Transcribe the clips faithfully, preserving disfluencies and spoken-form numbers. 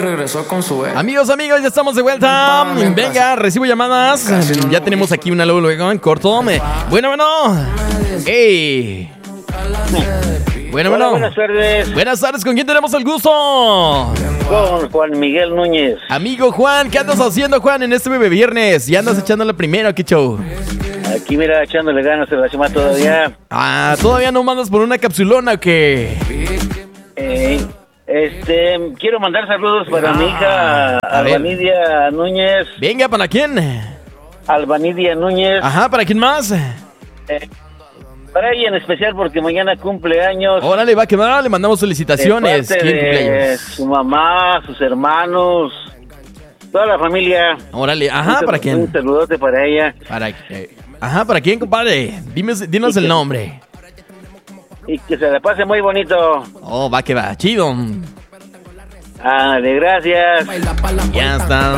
regresó con su ex. Amigos, amigos, ya estamos de vuelta. Venga, recibo llamadas. No ya tenemos aquí una luego, luego en corto. Bueno, bueno. ¡Ey! Bueno, Hola, bueno. buenas tardes. Buenas tardes, ¿con quién tenemos el gusto? Con Juan Miguel Núñez. Amigo Juan, ¿qué andas haciendo, Juan, en este bebé viernes? ¿Ya andas echando la primera? ¿Qué show? Aquí, mira, echándole ganas a la semana todavía. Ah, ¿todavía no mandas por una capsulona o qué? Eh, este, quiero mandar saludos para Ah, mi hija a ver. Albanidia Núñez. Venga, ¿para quién? Albanidia Núñez. Ajá, ¿para quién más? Eh, para ella en especial porque mañana cumple años. Órale, va que va, le mandamos felicitaciones. De parte ¿Quién de cumpleaños? su mamá, sus hermanos, toda la familia. Órale, ajá, Un ¿para sal- quién? Un saludote para ella. Para, eh, ajá, ¿para quién, compadre? Dime, dinos ¿Y el qué? nombre. Y que se la pase muy bonito. Oh, va que va, chido. Ah, de gracias. Ya está.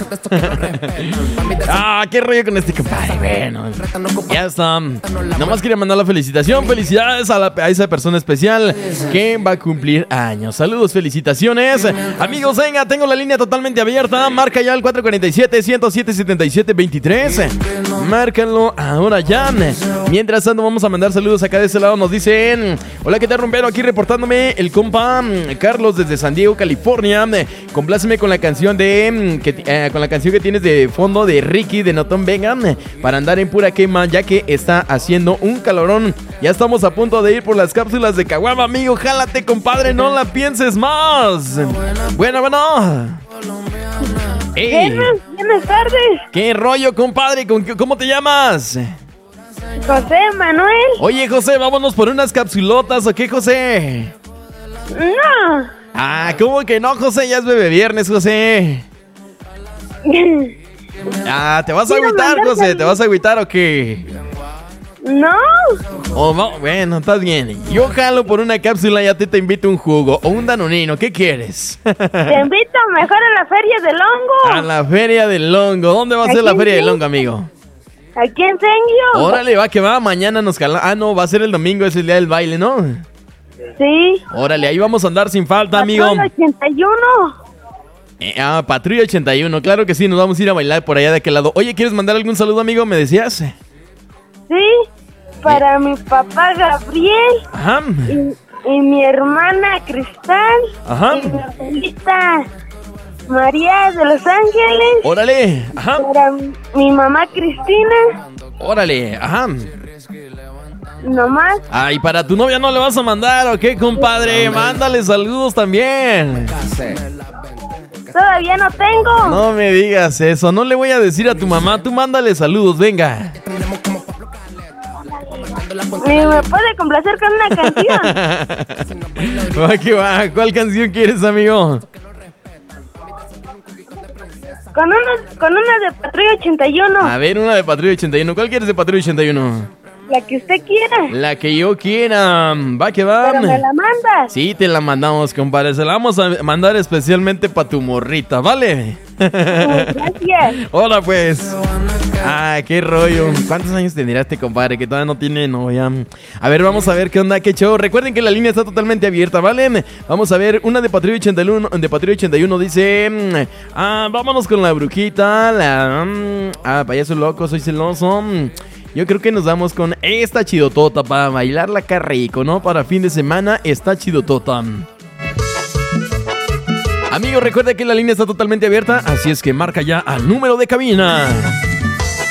Ah, qué rollo con este compadre. Bueno, ya está. Nomás quería mandar la felicitación. Felicidades a, la- a esa persona especial que va a cumplir años. Saludos, felicitaciones. Amigos, venga, tengo la línea totalmente abierta. Marca ya el cuatro cuatro siete, uno cero siete, siete siete dos tres. Márcalo ahora ya. Mientras tanto, vamos a mandar saludos acá de ese lado. Nos dicen: hola, ¿qué tal, rumbero? Aquí reportándome el compa mm, Carlos desde San Diego, California. Eh, Compláceme con la canción de mm, que, ti- eh, con la canción que tienes de fondo de Ricky de Notón Vengan eh, para andar en pura quema, ya que está haciendo un calorón. Ya estamos a punto de ir por las cápsulas de Caguama, amigo. Jálate, compadre, no la pienses más. Bueno, bueno. Ey, Buenas, buenas tardes, ¿qué rollo, compadre? ¿Con qué- ¿Cómo te llamas? José Manuel. Oye, José, vámonos por unas capsulotas, ¿o qué, José? No, Ah, ¿cómo que no, José? Ya es bebé viernes, José. Ah, ¿te vas a Quiero agüitar, mandar José? saludos. ¿Te vas a agüitar o qué? no, Oh, no, bueno, estás bien. Yo jalo por una cápsula y a ti te invito un jugo o un danonino. ¿Qué quieres? te invito mejor a la feria del hongo. A la Feria del Hongo. ¿Dónde va a ser Aquí la en Feria del Senio. Hongo, amigo? Aquí en Senio. Órale, va que va. Mañana nos cala. Ah, no, va a ser el domingo, es el día del baile, ¿no? Sí. Órale, ahí vamos a andar sin falta, amigo. Patrón ochenta y uno. Eh, ah, Patrulla ochenta y uno. Claro que sí, nos vamos a ir a bailar por allá de aquel lado. Oye, ¿quieres mandar algún saludo, amigo? ¿Me decías? Sí. Para mi papá Gabriel Ajá. y, y mi hermana Cristal. Ajá. Y mi abuelita María de Los Ángeles. Órale. Ajá. Para mi, mi mamá Cristina. Órale. Ajá. Nomás. Ay, para tu novia no le vas a mandar, ¿o qué, compadre? Mándale saludos también. Todavía no tengo. No me digas eso, no le voy a decir a tu mamá, tú mándale saludos, venga. ¿Me, me puede complacer con una canción? Va que va, ¿cuál canción quieres, amigo? Con una, con una de Patrulla ochenta y uno. A ver, una de Patrulla ochenta y uno, ¿cuál quieres de Patrulla ochenta y uno? La que usted quiera. La que yo quiera, va que va. Pero me la mandas. Sí, te la mandamos, compadre, se la vamos a mandar especialmente para tu morrita, ¿vale? Gracias. Hola, pues. Ah, qué rollo. ¿Cuántos años tendrá este compadre que todavía no tiene novia? A ver, vamos a ver qué onda, qué show. Recuerden que la línea está totalmente abierta, ¿vale? Vamos a ver, una de Patrulla ochenta y uno, de Patrulla ochenta y uno dice: mm, ah, vámonos con la brujita. La, mm, ah, payaso loco, soy celoso. Mm, Yo creo que nos damos con esta chidotota para bailarla acá rico, ¿no? Para fin de semana, está chidotota. Amigos, recuerda que la línea está totalmente abierta, así es que marca ya al número de cabina.